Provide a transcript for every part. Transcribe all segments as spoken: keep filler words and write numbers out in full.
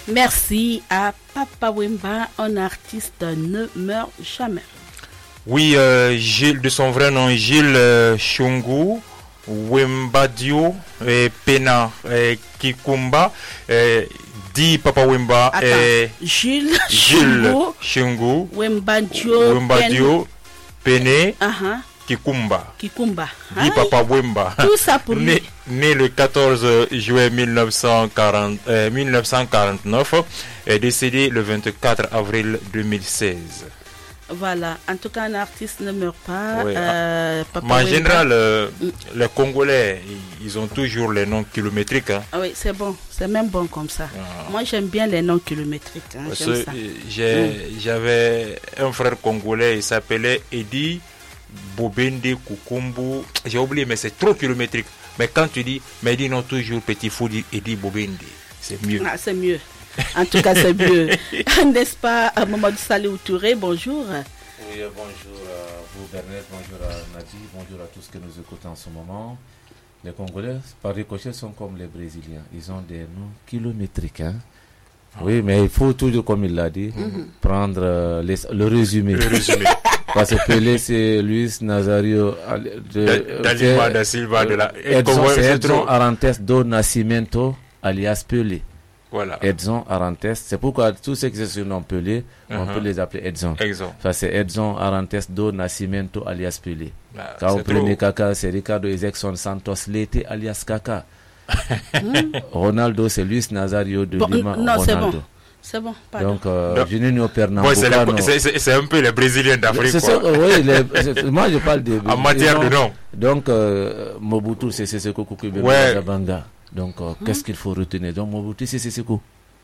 Merci à Papa Wemba, un artiste ne meurt jamais. Oui, euh, Gilles, de son vrai nom, Gilles euh, Shungu Wembadio et Pena et Kikumba, euh, dit Papa Wemba. Attends, et Gilles, Gilles Shungu Wembadio, Wembadio Pene uh-huh. Kikumba. Kikumba. Dit Papa Wemba. Tout ça pour né, lui. Né le quatorze juillet mille neuf cent quarante, euh, mille neuf cent quarante-neuf et décédé le vingt-quatre avril deux mille seize. Voilà, en tout cas, un artiste ne meurt pas. Oui. Euh, Papa Mais en Wemba. général, euh, mm. les Congolais, ils ont toujours les noms kilométriques. Hein. Ah oui, c'est bon, c'est même bon comme ça. Ah. Moi, j'aime bien les noms kilométriques. Hein, Parce j'aime que ça. j'ai, Mm. j'avais un frère congolais, il s'appelait Edi Bobende Kukumbu. J'ai oublié, mais c'est trop kilométrique. Mais quand tu dis, mais dis non, toujours petit fou, dit Edi Bobende. C'est mieux. Ah, c'est mieux. En tout cas, c'est mieux. N'est-ce pas, Mamadou Salihou Touré, bonjour. Oui, bonjour à vous, Bernard, bonjour à Nadi, bonjour à tous que nous écoutons en ce moment. Les Congolais, par ricochet, sont comme les Brésiliens. Ils ont des noms kilométriques. Hein? Oui, mais il faut toujours, comme il l'a dit, mm-hmm. prendre euh, les, le résumé. Le résumé. Parce que Pelé, c'est Luis Nazario de, da Lima da Silva de la Edson, c'est Edson Arantes do Nascimento, alias Pelé. Voilà. Edson Arantes, c'est pourquoi tous ceux qui se surnomment Pelé, uh-huh. on peut les appeler Edson. Edson. Ça c'est Edson Arantes do Nascimento alias Pelé. Bah, Quand vous prenez Kaka, c'est Ricardo Ezekson Santos Leite alias Kaka. Ronaldo, c'est Luis Nazario de bon, Lima. Non, Ronaldo. c'est bon. C'est bon, pardon. Donc, euh, Juninho Pernambucano. Ouais, c'est, c'est, c'est un peu les Brésiliens d'Afrique. C'est ça, oui, les, moi je parle de. En matière de nom. Donc, euh, Mobutu, c'est Seseko Kuku ouais. Zabanga. Donc, euh, hum. qu'est-ce qu'il faut retenir? Donc, Mobutu, c'est Seseko.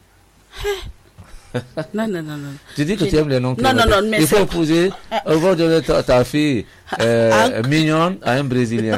Non, non, non, non. Tu dis que tu aimes les noms. Non, non, non, mais il faut épouser, il faut donner ta, ta fille euh, mignonne à un Brésilien.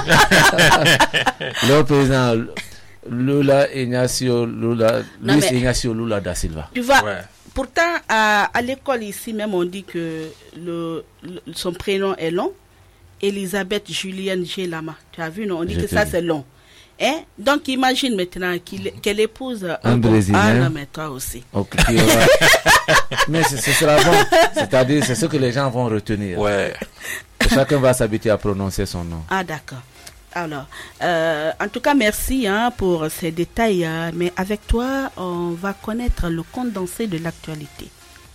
Le président Lula Ignacio Lula, non, Luis Ignacio Lula da Silva. Tu vois, ouais. Pourtant, à, à l'école ici même, on dit que le, le, son prénom est long. Elisabeth Julienne Gélama. Tu as vu, non? On dit Je que ça, dit. C'est long. Hein? Donc, imagine maintenant qu'il, qu'elle épouse un, un Brésilien. Ah non, mais toi aussi. Okay, mais ce, ce sera bon. C'est-à-dire, c'est ce que les gens vont retenir. Ouais. Chacun va s'habituer à prononcer son nom. Ah, d'accord. Alors, euh, en tout cas, merci hein, pour ces détails. Hein, mais avec toi, on va connaître le condensé de l'actualité.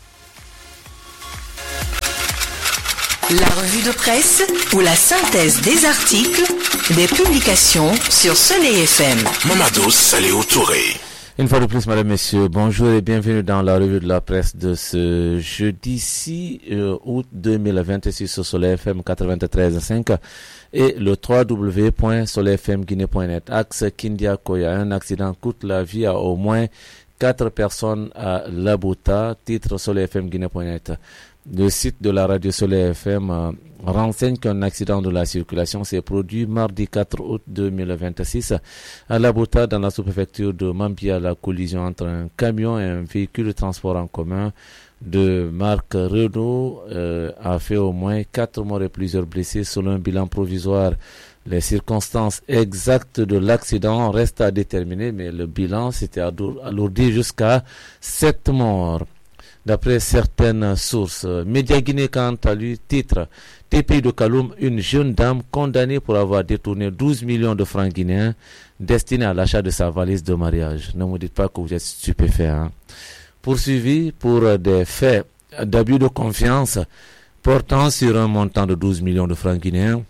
La revue de presse ou la synthèse des articles, des publications sur Soleil F M. Mamadou Salihou Touré. Une fois de plus, mesdames, messieurs, bonjour et bienvenue dans la revue de la presse de ce jeudi six août deux mille vingt-six sur Soleil F M quatre-vingt-treize virgule cinq et le w w w point soleil f m guinée point net. Axe Kindia-Koya, un accident coûte la vie à au moins quatre personnes à Labouta, titre soleil f m guinée point net. Le site de la radio Soleil F M euh, renseigne qu'un accident de la circulation s'est produit mardi quatre août deux mille vingt-six à Labouta dans la sous-préfecture de Mambia. La collision entre un camion et un véhicule de transport en commun de marque Renault euh, a fait au moins quatre morts et plusieurs blessés selon un bilan provisoire. Les circonstances exactes de l'accident restent à déterminer, mais le bilan s'était alourdi jusqu'à sept morts. D'après certaines sources, Média Guinée, quant à lui, titre T P I de Kaloum, une jeune dame condamnée pour avoir détourné douze millions de francs guinéens destinés à l'achat de sa valise de mariage. Ne me dites pas que vous êtes stupéfait. Hein. Poursuivi pour des faits d'abus de confiance portant sur un montant de douze millions de francs guinéens,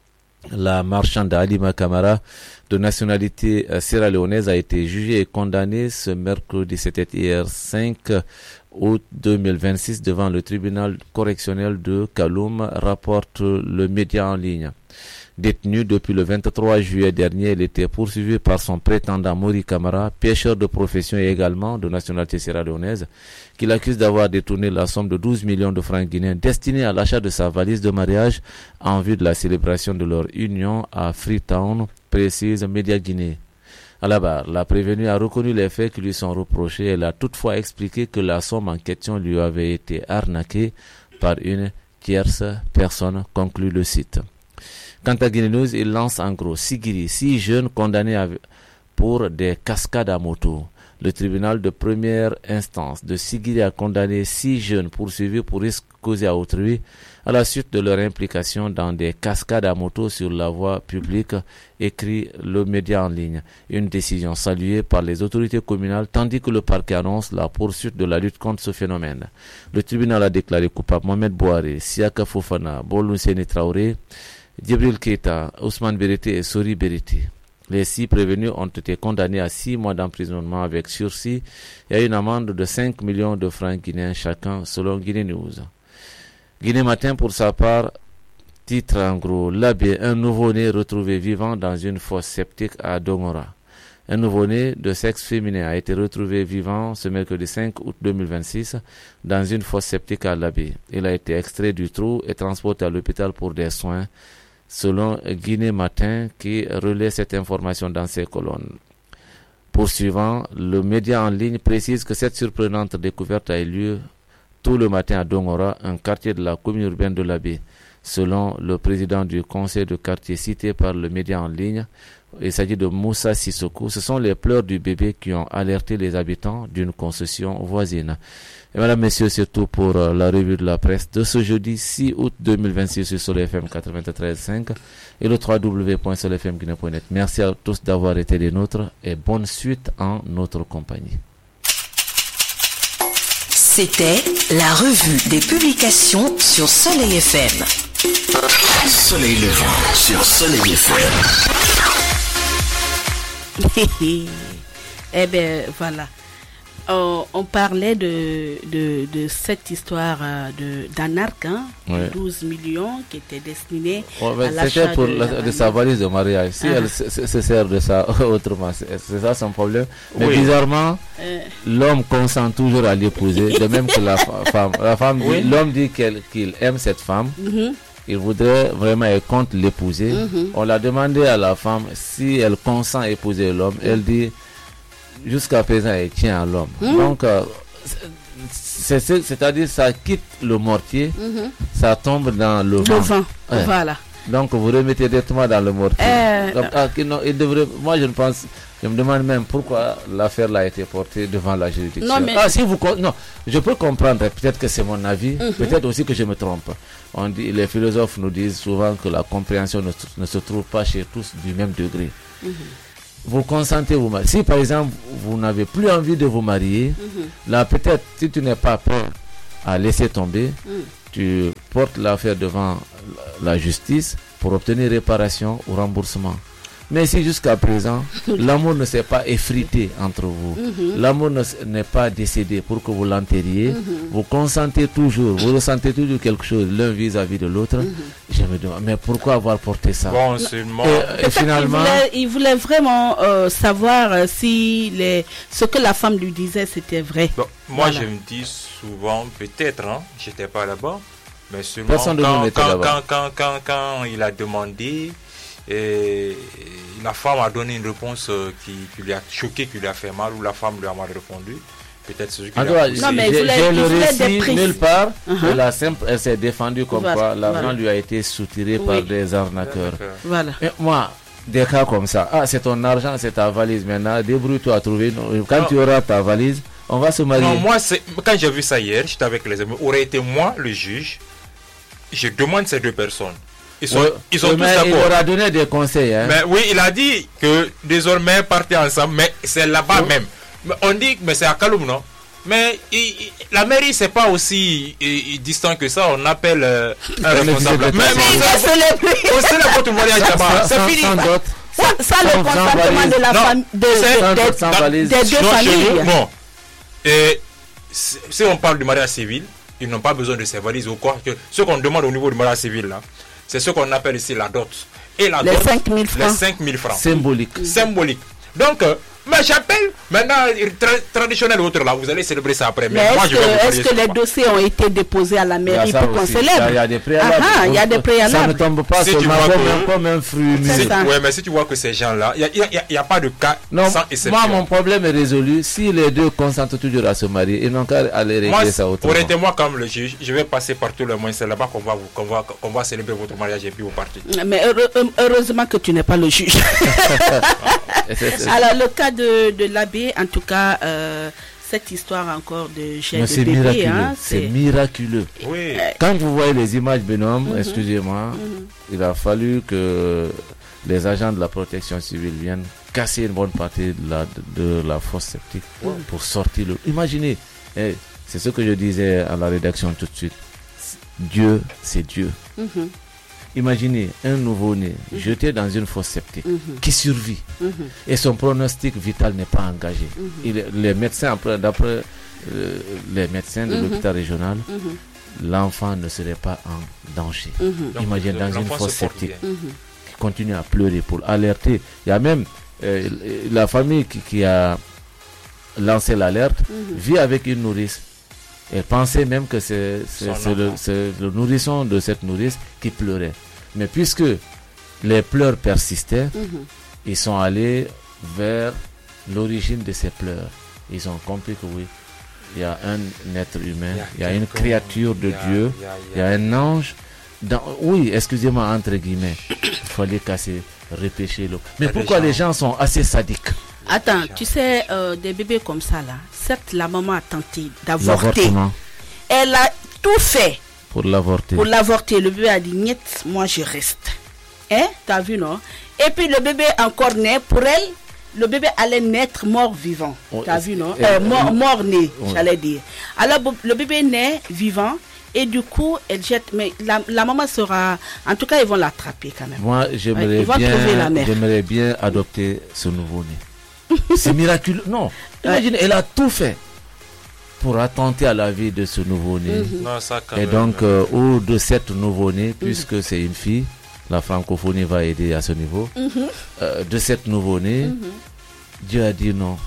la marchande Alima Kamara, de nationalité sierra-léonaise, a été jugée et condamnée ce mercredi, c'était hier cinq août deux mille vingt-six, devant le tribunal correctionnel de Kaloum, rapporte le média en ligne. Détenue depuis le vingt-trois juillet dernier, elle était poursuivie par son prétendant Mori Kamara, pêcheur de profession et également de nationalité sierra-léonaise, qui l'accuse d'avoir détourné la somme de douze millions de francs guinéens destinée à l'achat de sa valise de mariage en vue de la célébration de leur union à Freetown, précise Média Guinée. À la barre, la prévenue a reconnu les faits qui lui sont reprochés. Elle a toutefois expliqué que la somme en question lui avait été arnaquée par une tierce personne, conclut le site. Quant à Guinée News, il lance en gros Sigiri, six jeunes condamnés pour des cascades à moto. Le tribunal de première instance de Sigiri a condamné six jeunes poursuivis pour risque causé à autrui à la suite de leur implication dans des cascades à moto sur la voie publique, écrit le média en ligne. Une décision saluée par les autorités communales tandis que le parquet annonce la poursuite de la lutte contre ce phénomène. Le tribunal a déclaré coupable Mohamed Bouharé, Siaka Fofana, Bolou Seni Traoré, Djibril Keita, Ousmane Berete et Sori Berete. Les six prévenus ont été condamnés à six mois d'emprisonnement avec sursis et à une amende de cinq millions de francs guinéens chacun, selon Guinée News. Guinée Matin, pour sa part, titre en gros, Labé, un nouveau-né retrouvé vivant dans une fosse septique à Dongora. Un nouveau-né de sexe féminin a été retrouvé vivant ce mercredi cinq août deux mille vingt-six dans une fosse septique à Labé. Il a été extrait du trou et transporté à l'hôpital pour des soins, selon Guinée Matin qui relaie cette information dans ses colonnes. Poursuivant, le média en ligne précise que cette surprenante découverte a eu lieu tout le matin à Dongora, un quartier de la commune urbaine de Labé. Selon le président du conseil de quartier cité par le média en ligne, il s'agit de Moussa Sissoko. Ce sont les pleurs du bébé qui ont alerté les habitants d'une concession voisine. Et mesdames, messieurs, c'est tout pour euh, la revue de la presse de ce jeudi six août deux mille vingt-six sur Soleil F M quatre-vingt-treize cinq et le w w w point soleil f m guinée point net. Merci à tous d'avoir été des nôtres et bonne suite en notre compagnie. C'était la revue des publications sur Soleil F M. Soleil levant sur Soleil F M. Eh bien, voilà. Oh, on parlait de, de, de cette histoire de, d'un arc, hein, ouais. douze millions qui était destiné ouais, à l'achat c'était pour de, la, la de sa valise de mariage. Si ah. elle se, se sert de ça autrement, c'est, c'est ça son problème. Mais oui. bizarrement, euh. l'homme consent toujours à l'épouser, de même que la femme. La femme oui. dit, l'homme dit qu'elle, qu'il aime cette femme. Mm-hmm. Il voudrait vraiment, elle compte l'épouser. Mm-hmm. On l'a demandé à la femme si elle consent à épouser l'homme. Mm-hmm. Elle dit, jusqu'à présent, elle tient à l'homme. Mm-hmm. Donc, euh, c'est, c'est, c'est-à-dire, ça quitte le mortier, mm-hmm. ça tombe dans le vent. Le vent, ouais. Voilà. Donc, vous remettez directement dans le mortier. Euh, Donc, ah, non, il devrait, moi, je ne pense, je me demande même pourquoi l'affaire là a été portée devant la juridiction. Non, mais... Ah, si vous, non, je peux comprendre, peut-être que c'est mon avis, mm-hmm. peut-être aussi que je me trompe. On dit, les philosophes nous disent souvent que la compréhension ne, ne se trouve pas chez tous du même degré. Mm-hmm. Vous consentez vous marier. Si par exemple vous n'avez plus envie de vous marier, mm-hmm. là peut-être si tu n'es pas prêt à laisser tomber, mm. tu portes l'affaire devant la justice pour obtenir réparation ou remboursement. Mais si jusqu'à présent, l'amour ne s'est pas effrité entre vous, mm-hmm. l'amour ne, n'est pas décédé pour que vous l'enterriez, mm-hmm. vous consentez toujours, vous ressentez toujours quelque chose l'un vis-à-vis de l'autre, mm-hmm. je me demande, mais pourquoi avoir porté ça? Bon, seulement... Et, et finalement... Il voulait, il voulait vraiment euh, savoir euh, si les, ce que la femme lui disait, c'était vrai. Bon, moi, voilà. Je me dis souvent, peut-être, hein, j'étais pas là-bas, mais seulement Personne quand, quand, quand, là-bas. Quand, quand, quand, quand il a demandé... Et la femme a donné une réponse qui, qui lui a choqué, qui lui a fait mal, ou la femme lui a mal répondu. Peut-être c'est ce qu'il a dit. Non, mais j'ai, j'ai le récit nulle part. Uh-huh. La simple, elle s'est défendue comme voilà, quoi l'argent voilà. lui a été soutiré oui. par des arnaqueurs. Voilà. Et moi, des cas comme ça, ah, c'est ton argent, c'est ta valise maintenant, débrouille-toi à trouver. Quand non. tu auras ta valise, on va se marier. Non, moi, c'est, quand j'ai vu ça hier, j'étais avec les amis, aurait été moi le juge, je demande ces deux personnes. Ils sont, oui, ils sont oui, tous d'accord. Il leur a donné des conseils. Hein. Mais oui, il a dit que désormais partez ensemble, mais c'est là-bas oui. même. Mais on dit mais c'est à Kaloum, non? Mais il, il, la mairie c'est pas aussi il, distant que ça. On appelle euh, un responsable. Mais on sait la porte mariage là-bas. C'est fini. Ça, ça le consentement de la famille, des deux familles. Bon. Et si on parle du mariage civil, ils n'ont pas besoin de ces valises ou quoi. Ce qu'on demande au niveau du mariage civil là. C'est ce qu'on appelle ici la dot. Et la les dot, cinq mille francs. Les cinq mille francs. Symbolique. Symbolique. Donc, euh, mais j'appelle maintenant tra- traditionnel autre là, vous allez célébrer ça après. Mais, mais moi, est-ce je vais que, est-ce que les dossiers ont été déposés à la mairie pour qu'on célèbre? Il y a des préalables. Il y a des préalables. Ça ne tombe pas si seulement comme, comme un fruit. Oui, mais si tu vois que ces gens-là, il n'y a, a, a pas de cas non, sans exception. Moi, mon problème est résolu. Si les deux consentent toujours à se marier, ils n'ont qu'à aller régler moi, ça autrement. Pour être moi comme le juge, je vais passer par tout le monde. C'est là-bas qu'on va, qu'on va, qu'on va célébrer votre mariage et puis vous partez. Mais heureux, heureusement que tu n'es pas le juge. Alors, le cas de, de l'abbé, en tout cas, euh, cette histoire encore de jet de c'est bébé, miraculeux. hein, c'est miraculeux. Oui. Quand vous voyez les images, Benoît, Mhm. excusez-moi, Mhm. il a fallu que les agents de la protection civile viennent casser une bonne partie de la, de, de la fosse septique pour sortir le... Imaginez, eh, c'est ce que je disais à la rédaction tout de suite. Dieu, c'est Dieu. Mhm. Imaginez un nouveau-né jeté dans une fosse septique Mhm. qui survit Mhm. et son pronostic vital n'est pas engagé. Mhm. Il est- les médecins, après- d'après euh, les médecins de Mhm. l'hôpital régional, Mhm. l'enfant ne serait pas en danger. Mhm. Donc, Imagine le- dans une l'enfant fosse se porte septique bien. Mhm. qui continue à pleurer pour alerter. Il y a même euh, la famille qui, qui a lancé l'alerte Mhm. vit avec une nourrice. Elle pensait même que c'est c'est- Son c'est le, enfant. c'est le nourrisson de cette nourrice qui pleurait. Mais puisque les pleurs persistaient, Mhm. ils sont allés vers l'origine de ces pleurs. Ils ont compris que oui, il y a un être humain, il y a une quelqu'un, créature de il y a- Dieu, il y a- il y a un ange. Dans, oui, excusez-moi, entre guillemets, il fallait casser, repêcher l'eau. Mais Il y a des pourquoi les gens- gens sont assez sadiques? Attends, tu sais, euh, des bébés comme ça, là, certes, la maman a tenté d'avorter. L'avortement, Elle a tout fait pour l'avorter. pour l'avorter. Le bébé a dit, niet, moi je reste. Hein? T'as vu, non? Et puis le bébé encore né, pour elle, le bébé allait naître mort-vivant. Oh, T'as est-ce- vu, non? euh, Euh, mort, euh, mort-né, ouais. j'allais dire. Alors, bo- le bébé naît vivant. Et du coup, elle jette. Mais la, la maman sera. En tout cas, ils vont l'attraper quand même. Moi, j'aimerais Ouais, ils vont trouver la bien, mère. j'aimerais bien adopter ce nouveau-né. C'est miraculeux. Non, imagine, elle a tout fait pour attenter à la vie de ce nouveau-né. Mhm. Non, ça, quand Et même, donc, euh, euh, ou de cette nouveau-né, puisque c'est une fille, la francophonie va aider à ce niveau. Mhm. Euh, de cette nouveau-né, Mhm. Dieu a dit non.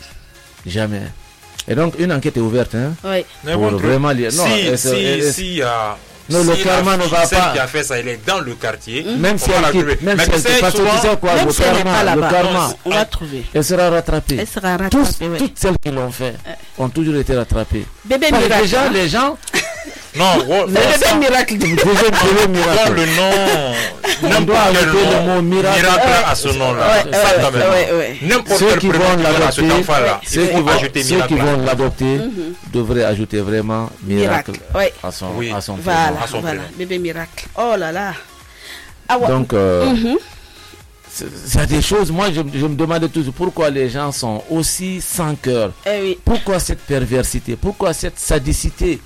Jamais. Et donc, une enquête est ouverte, hein, Ouais. mais pour bon, vraiment lire. Non, si, et si, c'est- et- si, euh, Non, le si karma la ne fille, va celle pas. qui a fait ça, elle est dans le quartier. Même on si va elle la quitte, trouver. même Mais si elle tu sais, quitte, parce que tu souvent- sais quoi, Même le si elle n'est pas karma, le là-bas, karma, on va trouver. elle sera rattrapée. Elle sera Tous, rattrapée. ouais. toutes celles qui l'ont fait ont toujours été rattrapées. Bébé Parce que miracle. déjà, hein. les gens, Non, ouais, Le non, bébé ça, miracle. deuxième bébé dans miracle. le nom, On doit n'importe quel ajouter le mot nom, miracle. à ce nom-là. Ouais, Ça, ouais, quand même. ouais, ouais. N'importe Ceux quel qui prénom vont qui donne à cet l'adopter, enfant-là, ceux il qui faut vont, ajouter ceux miracle. qui vont l'adopter Mhm. devraient ajouter vraiment miracle, Miracle. Ouais. à son, Oui. à son Voilà, prénom. à son voilà. prénom. Bébé miracle. Oh là là. Ah ouais. Donc, euh, Mhm. c'est c'est des choses, moi je, je me demandais toujours pourquoi les gens sont aussi sans cœur. Eh oui. Pourquoi cette perversité? Pourquoi cette sadicité?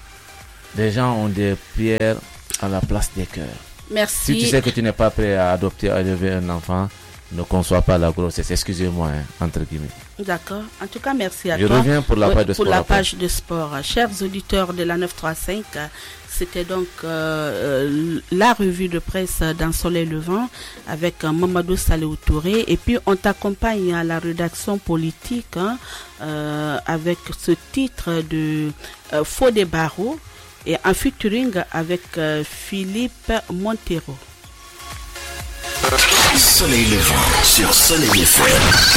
Les gens ont des pierres à la place des cœurs. Merci. Si tu sais que tu n'es pas prêt à adopter, à élever un enfant, ne conçois pas la grossesse. Excusez-moi, hein, entre guillemets. D'accord. En tout cas, merci à Je toi. reviens pour la Oui, page de pour sport la après. page de sport. Chers auditeurs de la neuf cent trente-cinq, euh, c'était donc euh, euh, la revue de presse d'un soleil levant avec euh, Mamadou Saléou Touré. Et puis, on t'accompagne à la rédaction politique hein, euh, avec ce titre de euh, Faux des barreaux et un featuring avec euh, Philippe Montero. Soleil levant sur Soleil F M.